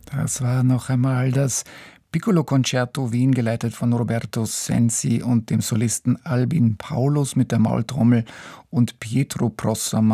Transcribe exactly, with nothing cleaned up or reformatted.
Das war noch einmal das Piccolo-Concerto Wien, geleitet von Roberto Sensi und dem Solisten Albin Paulus mit der Maultrommel und Pietro Prosser